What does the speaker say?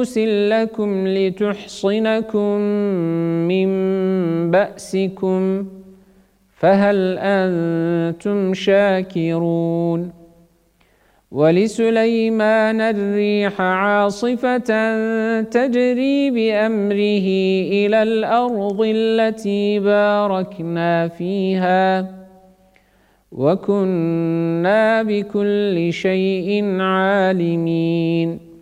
فرس لكم لتحصنكم من بأسكم فهل أنتم شاكرون ولسليمان الريح عاصفة تجري بأمره إلى الأرض التي باركنا فيها وكنا بكل شيء عالمين